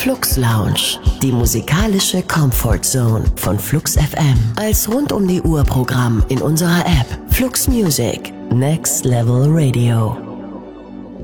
Flux Lounge, die musikalische Comfort Zone von Flux FM. Als rund um die Uhr Programm in unserer App Flux Music, Next Level Radio.